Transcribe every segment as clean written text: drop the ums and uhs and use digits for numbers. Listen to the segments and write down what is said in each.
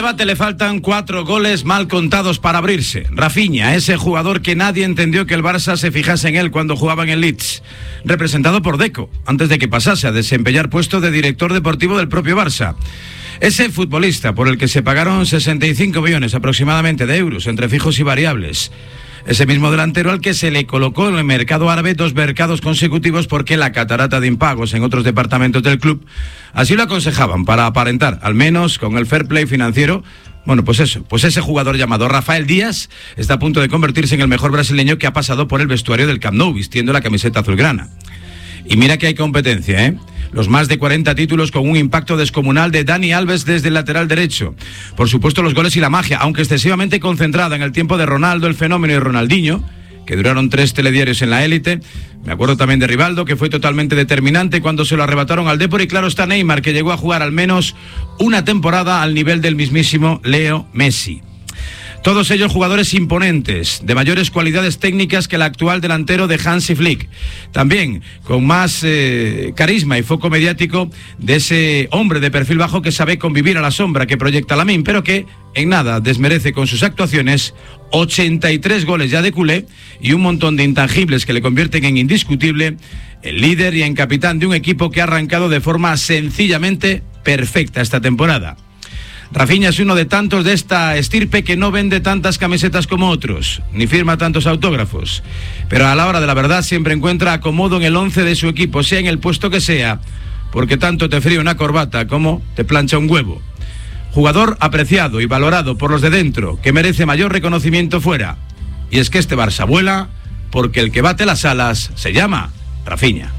debate le faltan 4 goles mal contados para abrirse. Rafinha, ese jugador que nadie entendió que el Barça se fijase en él cuando jugaba en el Leeds, representado por Deco, antes de que pasase a desempeñar puesto de director deportivo del propio Barça. Ese futbolista por el que se pagaron 65 millones aproximadamente de euros entre fijos y variables. Ese mismo delantero al que se le colocó en el mercado árabe 2 mercados consecutivos porque la catarata de impagos en otros departamentos del club así lo aconsejaban para aparentar, al menos con el fair play financiero. Bueno, pues ese jugador llamado Rafael Díaz está a punto de convertirse en el mejor brasileño que ha pasado por el vestuario del Camp Nou vistiendo la camiseta azulgrana. Y mira que hay competencia, ¿eh? Los más de 40 títulos con un impacto descomunal de Dani Alves desde el lateral derecho. Por supuesto los goles y la magia, aunque excesivamente concentrada en el tiempo de Ronaldo, el fenómeno, y Ronaldinho, que duraron 3 telediarios en la élite. Me acuerdo también de Rivaldo, que fue totalmente determinante cuando se lo arrebataron al Depor, y claro está Neymar, que llegó a jugar al menos una temporada al nivel del mismísimo Leo Messi. Todos ellos jugadores imponentes, de mayores cualidades técnicas que el actual delantero de Hansi Flick. También con más carisma y foco mediático de ese hombre de perfil bajo que sabe convivir a la sombra que proyecta Lamine, pero que en nada desmerece con sus actuaciones. 83 goles ya de culé y un montón de intangibles que le convierten en indiscutible el líder y en capitán de un equipo que ha arrancado de forma sencillamente perfecta esta temporada. Rafinha es uno de tantos de esta estirpe que no vende tantas camisetas como otros, ni firma tantos autógrafos, pero a la hora de la verdad siempre encuentra acomodo en el 11 de su equipo, sea en el puesto que sea, porque tanto te fríe una corbata como te plancha un huevo. Jugador apreciado y valorado por los de dentro, que merece mayor reconocimiento fuera. Y es que este Barça vuela porque el que bate las alas se llama Rafinha.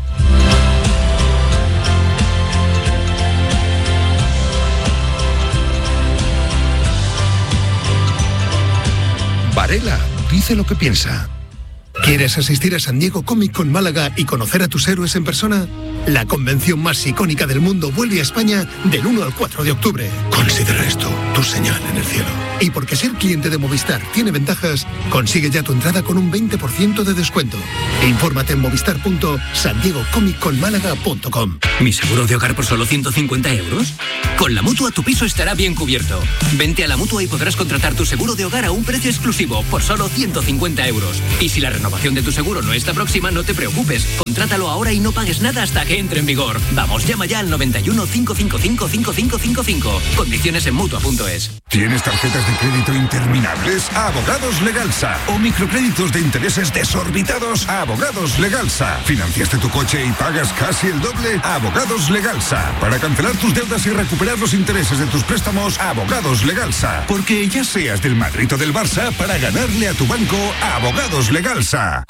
Varela dice lo que piensa. ¿Quieres asistir a San Diego Comic Con Málaga y conocer a tus héroes en persona? La convención más icónica del mundo vuelve a España del 1 al 4 de octubre. Considera esto tu señal en el cielo. Y porque ser cliente de Movistar tiene ventajas, consigue ya tu entrada con un 20% de descuento. Infórmate en movistar.sandiegocomicconmálaga.com. ¿Mi seguro de hogar por solo 150 euros? Con la Mutua tu piso estará bien cubierto. Vente a la Mutua y podrás contratar tu seguro de hogar a un precio exclusivo por solo 150 euros. Y si la renovación de tu seguro no está próxima, no te preocupes. Contrátalo ahora y no pagues nada hasta que entre en vigor. Vamos, llama ya al 91 555 5555. Condiciones en Mutua.es. ¿Tienes tarjetas de crédito interminables? Abogados Legalsa. ¿O microcréditos de intereses desorbitados? Abogados Legalsa. ¿Financiaste tu coche y pagas casi el doble? Abogados Legalsa. Para cancelar tus deudas y recuperar los intereses de tus préstamos, Abogados Legalsa. Porque ya seas del Madrid o del Barça, para ganarle a tu banco, Abogados Legalsa.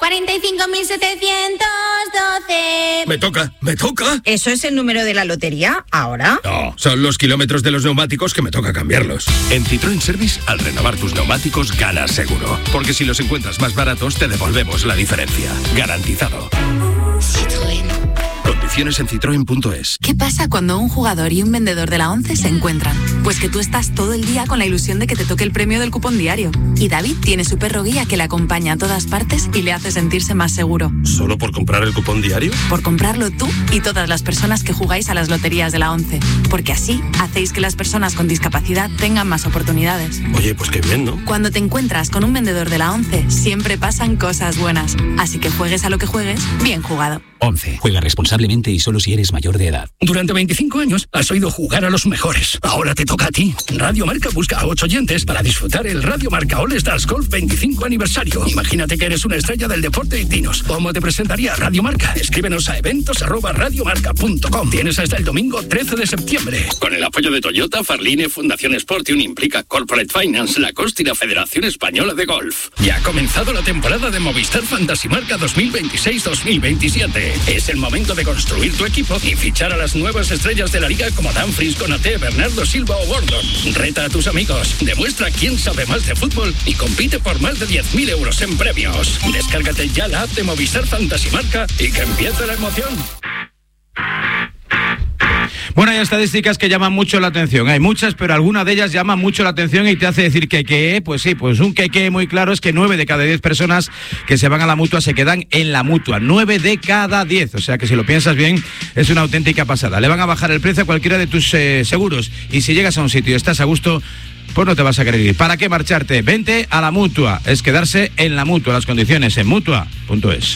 45.712. Me toca. ¿Eso es el número de la lotería? ¿Ahora? No, son los kilómetros de los neumáticos que me toca cambiarlos. En Citroën Service, al renovar tus neumáticos, ganas seguro. Porque si los encuentras más baratos, te devolvemos la diferencia. Garantizado. Citroën. Condiciones en citroen.es. ¿Qué pasa cuando un jugador y un vendedor de la ONCE se encuentran? Pues que tú estás todo el día con la ilusión de que te toque el premio del cupón diario. Y David tiene su perro guía que le acompaña a todas partes y le hace sentirse más seguro. ¿Solo por comprar el cupón diario? Por comprarlo tú y todas las personas que jugáis a las loterías de la ONCE. Porque así hacéis que las personas con discapacidad tengan más oportunidades. Oye, pues qué bien, ¿no? Cuando te encuentras con un vendedor de la ONCE, siempre pasan cosas buenas. Así que juegues a lo que juegues, bien jugado. ONCE. Juega responsablemente y solo si eres mayor de edad. Durante 25 años has oído jugar a los mejores. Ahora te toca a ti. Radio Marca busca a 8 oyentes para disfrutar el Radio Marca All Stars Golf 25 aniversario. Imagínate que eres una estrella del deporte y dinos ¿cómo te presentaría Radio Marca? Escríbenos a eventos@radiomarca.com. Tienes hasta el domingo 13 de septiembre. Con el apoyo de Toyota, Farline, Fundación Sport y Unimplica, Corporate Finance, Lacoste y la Federación Española de Golf. Ya ha comenzado la temporada de Movistar Fantasy Marca 2026-2027. Es el momento de construir tu equipo y fichar a las nuevas estrellas de la liga como Dumfries, Konaté, Bernardo Silva o Gordon. Reta a tus amigos, demuestra quién sabe más de fútbol y compite por más de 10.000 euros en premios. Descárgate ya la app de Movistar Fantasy Marca y que empiece la emoción. Bueno, hay estadísticas que llaman mucho la atención. Hay muchas, pero alguna de ellas llama mucho la atención y te hace decir que, pues sí, pues un que muy claro es que 9 de cada 10 personas que se van a la Mutua se quedan en la Mutua. 9 de cada 10. O sea que si lo piensas bien, es una auténtica pasada. Le van a bajar el precio a cualquiera de tus seguros. Y si llegas a un sitio y estás a gusto, pues no te vas a querer ir. ¿Para qué marcharte? Vente a la Mutua. Es quedarse en la Mutua. Las condiciones en Mutua.es.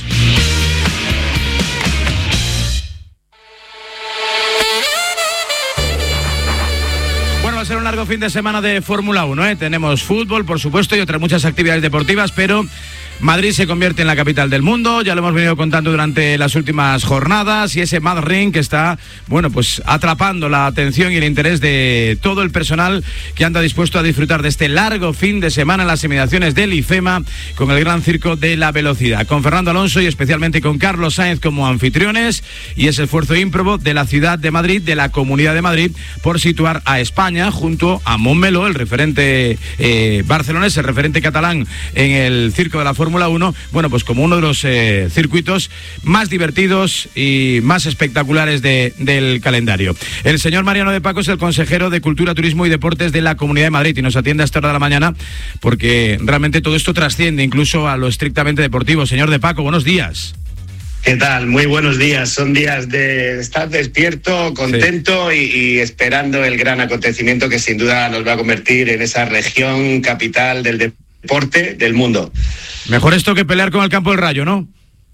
Bueno, va a ser un largo fin de semana de Fórmula 1, ¿eh? Tenemos fútbol, por supuesto, y otras muchas actividades deportivas, pero Madrid se convierte en la capital del mundo, ya lo hemos venido contando durante las últimas jornadas, y ese Mad Ring que está, bueno, pues atrapando la atención y el interés de todo el personal que anda dispuesto a disfrutar de este largo fin de semana en las inmediaciones del IFEMA con el Gran Circo de la Velocidad, con Fernando Alonso y especialmente con Carlos Sainz como anfitriones, y ese esfuerzo ímprobo de la ciudad de Madrid, de la Comunidad de Madrid, por situar a España junto a Montmeló, el referente barcelonés, el referente catalán en el Circo de la Fórmula 1, bueno, pues como uno de los circuitos más divertidos y más espectaculares del calendario. El señor Mariano de Paco es el consejero de Cultura, Turismo y Deportes de la Comunidad de Madrid y nos atiende a esta hora de la mañana porque realmente todo esto trasciende incluso a lo estrictamente deportivo. Señor de Paco, buenos días. ¿Qué tal? Muy buenos días. Son días de estar despierto, contento, sí, y esperando el gran acontecimiento que sin duda nos va a convertir en esa región capital del deporte del mundo. Mejor esto que pelear con el Campo del Rayo, ¿no?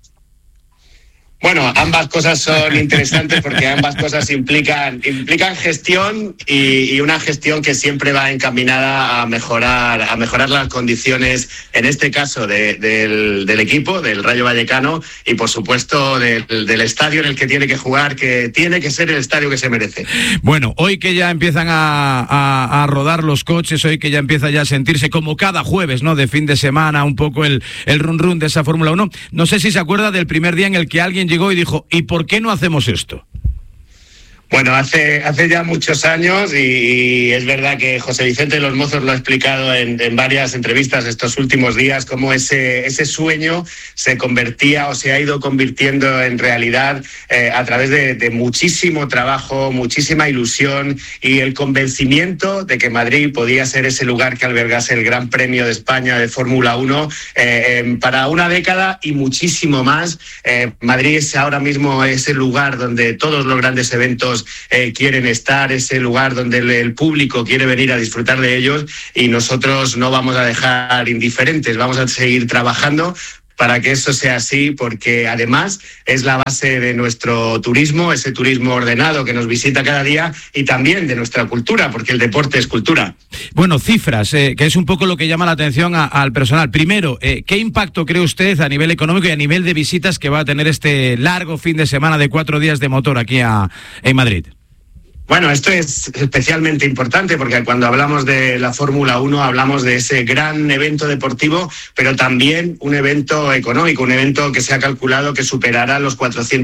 Bueno, ambas cosas son interesantes porque ambas cosas implican gestión y una gestión que siempre va encaminada a mejorar las condiciones, en este caso del equipo, del Rayo Vallecano, y por supuesto del estadio en el que tiene que jugar, que tiene que ser el estadio que se merece. Bueno, hoy que ya empiezan a rodar los coches, hoy que ya empieza ya a sentirse como cada jueves, ¿no?, de fin de semana, un poco el run run de esa Fórmula 1, no sé si se acuerda del primer día en el que alguien llegó y dijo, ¿y por qué no hacemos esto? Bueno, hace ya muchos años y es verdad que José Vicente de los Mozos lo ha explicado en varias entrevistas estos últimos días, cómo ese sueño se convertía o se ha ido convirtiendo en realidad a través de muchísimo trabajo, muchísima ilusión y el convencimiento de que Madrid podía ser ese lugar que albergase el Gran Premio de España de Fórmula 1 para una década y muchísimo más. Madrid es ahora mismo ese lugar donde todos los grandes eventos quieren estar, ese lugar donde el público quiere venir a disfrutar de ellos, y nosotros no vamos a dejar indiferentes, vamos a seguir trabajando para que eso sea así, porque además es la base de nuestro turismo, ese turismo ordenado que nos visita cada día, y también de nuestra cultura, porque el deporte es cultura. Bueno, cifras, que es un poco lo que llama la atención al personal. Primero, ¿qué impacto cree usted a nivel económico y a nivel de visitas que va a tener este largo fin de semana de 4 días de motor aquí en Madrid? Bueno, esto es especialmente importante porque cuando hablamos de la Fórmula 1 hablamos de ese gran evento deportivo, pero también un evento económico, un evento que se ha calculado que superará los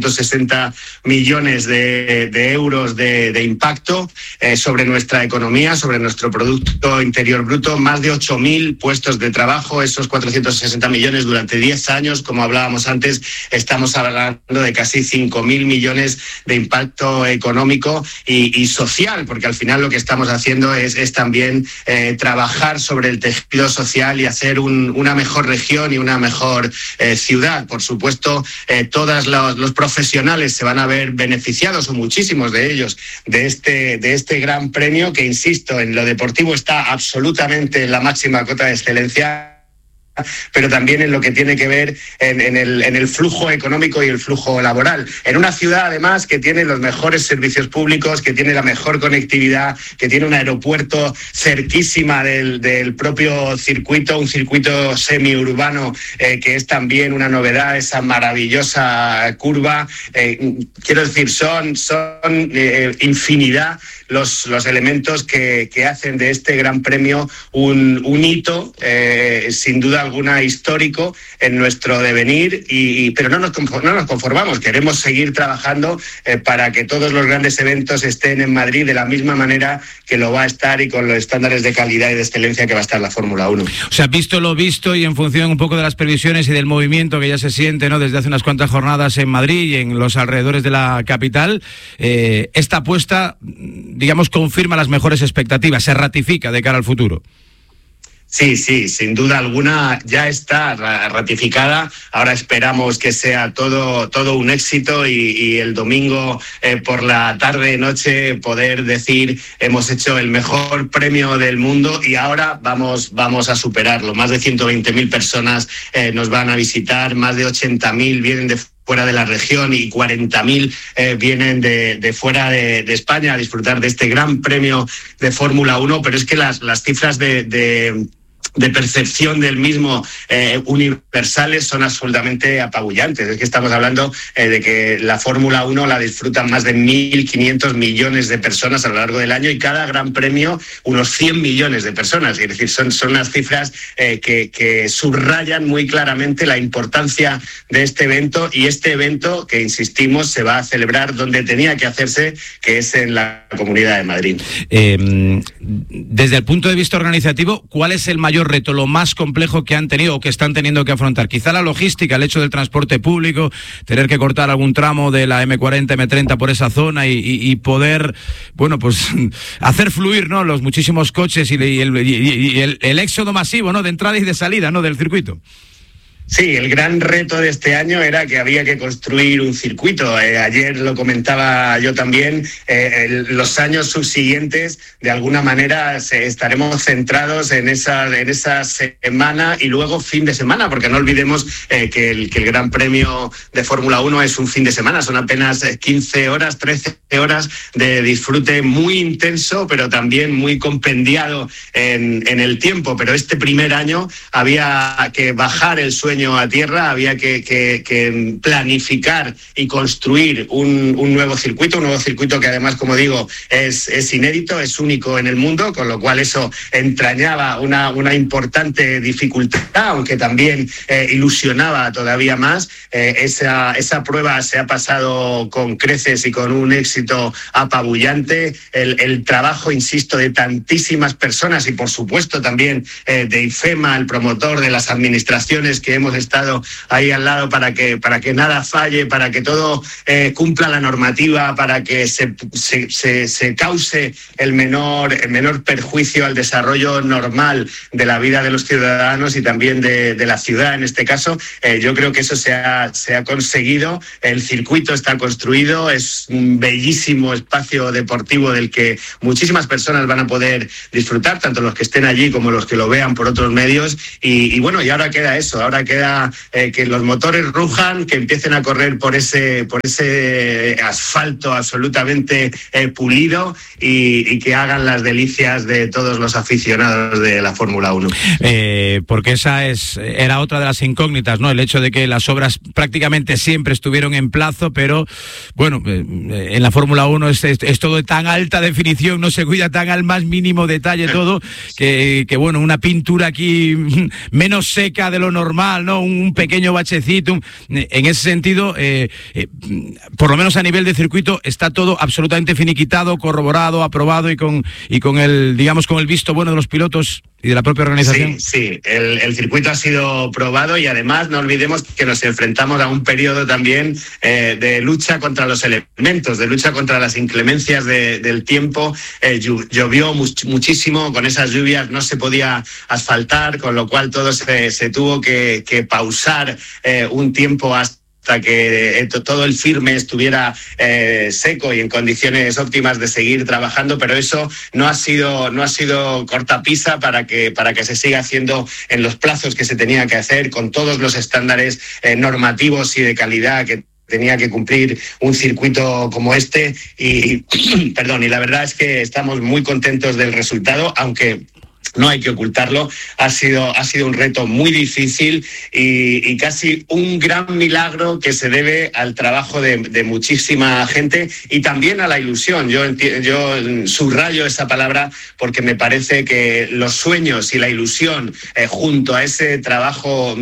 460 millones de euros de impacto sobre nuestra economía, sobre nuestro Producto Interior Bruto, más de 8.000 puestos de trabajo, esos 460 millones durante 10 años, como hablábamos antes, estamos hablando de casi 5.000 millones de impacto económico y social, porque al final lo que estamos haciendo es también trabajar sobre el tejido social y hacer una mejor región y una mejor ciudad. Por supuesto, todos los profesionales se van a ver beneficiados, o muchísimos de ellos, de este gran premio que, insisto, en lo deportivo está absolutamente en la máxima cota de excelencia, pero también en lo que tiene que ver en el flujo económico y el flujo laboral. En una ciudad, además, que tiene los mejores servicios públicos, que tiene la mejor conectividad, que tiene un aeropuerto cerquísima del propio circuito, un circuito semiurbano que es también una novedad, esa maravillosa curva. Quiero decir, son infinidad los elementos que hacen de este Gran Premio un hito, sin duda alguna histórico en nuestro devenir, pero no nos conformamos, queremos seguir trabajando para que todos los grandes eventos estén en Madrid de la misma manera que lo va a estar y con los estándares de calidad y de excelencia que va a estar la Fórmula 1. O sea, visto lo visto y en función un poco de las previsiones y del movimiento que ya se siente, ¿no?, desde hace unas cuantas jornadas en Madrid y en los alrededores de la capital, esta apuesta, digamos, confirma las mejores expectativas, se ratifica de cara al futuro. Sí, sin duda alguna ya está ratificada. Ahora esperamos que sea todo un éxito y el domingo por la tarde-noche poder decir hemos hecho el mejor premio del mundo y ahora vamos a superarlo. Más de 120.000 personas nos van a visitar, más de 80.000 vienen de fuera de la región y 40.000 vienen de fuera de España a disfrutar de este gran premio de Fórmula 1, pero es que las cifras de percepción del mismo universales son absolutamente apabullantes. Es que estamos hablando de que la Fórmula 1 la disfrutan más de 1.500 millones de personas a lo largo del año y cada gran premio unos 100 millones de personas. Es decir, son unas cifras que subrayan muy claramente la importancia de este evento y este evento que, insistimos, se va a celebrar donde tenía que hacerse, que es en la Comunidad de Madrid. Desde el punto de vista organizativo, ¿cuál es el mayor reto, lo más complejo que han tenido o que están teniendo que afrontar? Quizá la logística, el hecho del transporte público, tener que cortar algún tramo de la M40, M30 por esa zona y poder, bueno, pues hacer fluir, ¿no?, los muchísimos coches y el éxodo masivo, ¿no?, de entrada y de salida, ¿no?, del circuito. Sí, el gran reto de este año era que había que construir un circuito. Ayer lo comentaba yo también, los años subsiguientes, de alguna manera, estaremos centrados en esa semana y luego fin de semana, porque no olvidemos que el Gran Premio de Fórmula 1 es un fin de semana, son apenas 15 horas, 13 horas de disfrute muy intenso, pero también muy compendiado en el tiempo. Pero este primer año había que bajar el sueño a tierra, había que planificar y construir un nuevo circuito que además, como digo, es inédito, es único en el mundo, con lo cual eso entrañaba una importante dificultad, aunque también ilusionaba todavía más. Esa prueba se ha pasado con creces y con un éxito apabullante. El trabajo, insisto, de tantísimas personas y por supuesto también de IFEMA, el promotor, de las administraciones que hemos estado ahí al lado para que nada falle, para que todo cumpla la normativa, para que se cause el menor perjuicio al desarrollo normal de la vida de los ciudadanos y también de la ciudad en este caso. Yo creo que eso se ha conseguido. El circuito está construido, es un bellísimo espacio deportivo del que muchísimas personas van a poder disfrutar, tanto los que estén allí como los que lo vean por otros medios. Y bueno, y ahora queda eso, ahora queda que los motores rujan, que empiecen a correr por ese asfalto absolutamente pulido y que hagan las delicias de todos los aficionados de la Fórmula 1. Porque esa era otra de las incógnitas, ¿no? El hecho de que las obras prácticamente siempre estuvieron en plazo, pero bueno, en la Fórmula 1 es todo de tan alta definición, no se cuida tan al más mínimo detalle todo, que bueno, una pintura aquí menos seca de lo normal, ¿no? Un pequeño bachecito. En ese sentido, por lo menos a nivel de circuito, está todo absolutamente finiquitado, corroborado, aprobado y con el, digamos, con el visto bueno de los pilotos y de la propia organización. Sí, el circuito ha sido probado y además no olvidemos que nos enfrentamos a un periodo también de lucha contra los elementos, de lucha contra las inclemencias del tiempo. Llovió muchísimo, con esas lluvias no se podía asfaltar, con lo cual todo se tuvo que pausar un tiempo hasta que todo el firme estuviera seco y en condiciones óptimas de seguir trabajando, pero eso no ha sido cortapisa para que se siga haciendo en los plazos que se tenía que hacer, con todos los estándares normativos y de calidad que tenía que cumplir un circuito como este y la verdad es que estamos muy contentos del resultado, aunque no hay que ocultarlo, ha sido un reto muy difícil y casi un gran milagro que se debe al trabajo de muchísima gente y también a la ilusión. Yo subrayo esa palabra porque me parece que los sueños y la ilusión junto a ese trabajo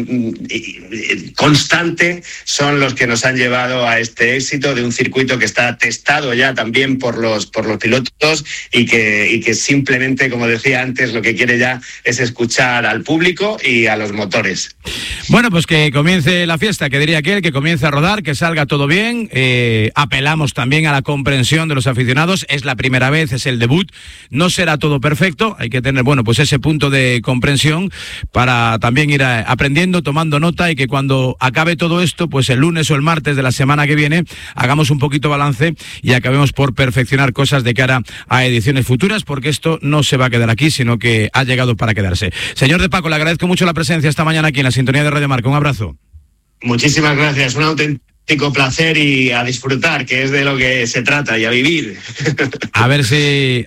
constante son los que nos han llevado a este éxito de un circuito que está testado ya también por los pilotos y que simplemente, como decía antes, lo que quiere quiere ya es escuchar al público y a los motores. Bueno, pues que comience la fiesta, que diría aquel, que comience a rodar, que salga todo bien. Apelamos también a la comprensión de los aficionados. Es la primera vez, es el debut. No será todo perfecto. Hay que tener, bueno, pues ese punto de comprensión para también ir aprendiendo, tomando nota, y que cuando acabe todo esto, pues el lunes o el martes de la semana que viene, hagamos un poquito balance y acabemos por perfeccionar cosas de cara a ediciones futuras, porque esto no se va a quedar aquí, sino que ha llegado para quedarse. Señor De Paco, le agradezco mucho la presencia esta mañana aquí en la sintonía de Radio Marca. Un abrazo. Muchísimas gracias, un auténtico placer y a disfrutar, que es de lo que se trata, y a vivir. A ver si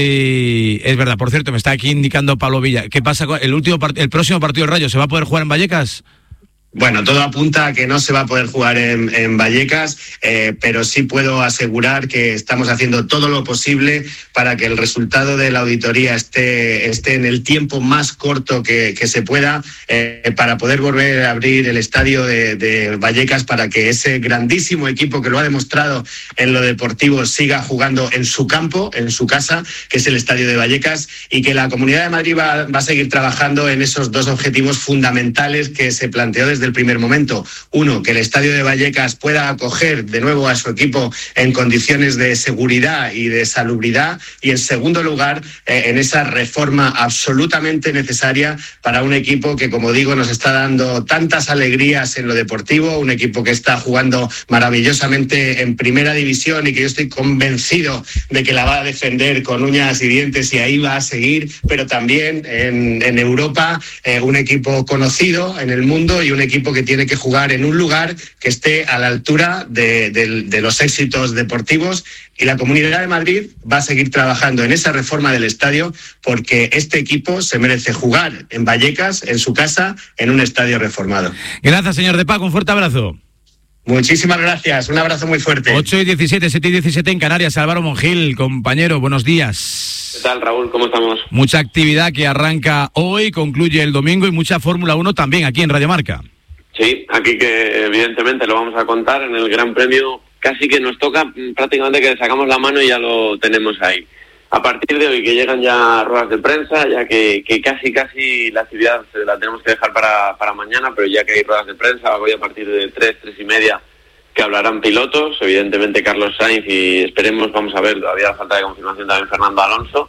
es verdad. Por cierto, me está aquí indicando Pablo Villa. ¿Qué pasa con el próximo partido del Rayo? ¿Se va a poder jugar en Vallecas? Bueno, todo apunta a que no se va a poder jugar en Vallecas, pero sí puedo asegurar que estamos haciendo todo lo posible para que el resultado de la auditoría esté en el tiempo más corto que se pueda, para poder volver a abrir el estadio de Vallecas, para que ese grandísimo equipo que lo ha demostrado en lo deportivo siga jugando en su campo, en su casa, que es el estadio de Vallecas, y que la Comunidad de Madrid va a seguir trabajando en esos dos objetivos fundamentales que se planteó desde el primer momento. Uno, que el estadio de Vallecas pueda acoger de nuevo a su equipo en condiciones de seguridad y de salubridad, y en segundo lugar, en esa reforma absolutamente necesaria para un equipo que, como digo, nos está dando tantas alegrías en lo deportivo, un equipo que está jugando maravillosamente en primera división y que yo estoy convencido de que la va a defender con uñas y dientes, y ahí va a seguir, pero también en Europa, un equipo conocido en el mundo y un equipo que tiene que jugar en un lugar que esté a la altura de los éxitos deportivos, y la Comunidad de Madrid va a seguir trabajando en esa reforma del estadio, porque este equipo se merece jugar en Vallecas, en su casa, en un estadio reformado. Gracias, señor De Paco, un fuerte abrazo. Muchísimas gracias, un abrazo muy fuerte. 8:17, 7:17 en Canarias. Álvaro Mongil, compañero, buenos días. ¿Qué tal, Raúl? ¿Cómo estamos? Mucha actividad que arranca hoy, concluye el domingo, y mucha Fórmula 1 también aquí en Radio Marca. Sí, aquí que evidentemente lo vamos a contar en el Gran Premio. Casi que nos toca prácticamente que sacamos la mano y ya lo tenemos ahí. A partir de hoy, que llegan ya ruedas de prensa, ya que casi la actividad la tenemos que dejar para mañana, pero ya que hay ruedas de prensa, hoy a partir de 3:30, que hablarán pilotos, evidentemente Carlos Sainz, y esperemos, vamos a ver, todavía falta de confirmación también Fernando Alonso,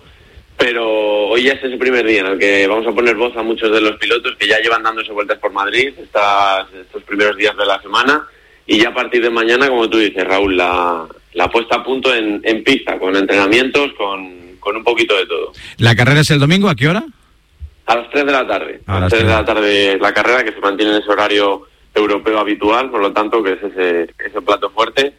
pero hoy ya es ese primer día en el que vamos a poner voz a muchos de los pilotos que ya llevan dándose vueltas por Madrid estos primeros días de la semana, y ya a partir de mañana, como tú dices, Raúl, la puesta a punto en pista, con entrenamientos, con un poquito de todo. ¿La carrera es el domingo? ¿A qué hora? A las 3 de la tarde. A las 3 de la tarde la carrera, que se mantiene en ese horario europeo habitual, por lo tanto, que es ese plato fuerte.